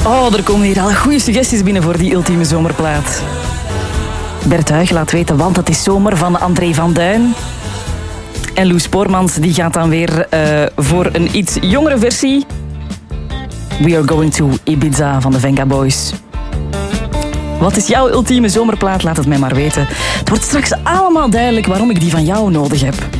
Oh, er komen hier al goede suggesties binnen voor die ultieme zomerplaat. Bert Huig laat weten, want het is zomer, van André van Duin. En Loes Spoormans die gaat dan weer voor een iets jongere versie. We Are Going to Ibiza van de Venga Boys. Wat is jouw ultieme zomerplaat? Laat het mij maar weten. Het wordt straks allemaal duidelijk waarom ik die van jou nodig heb.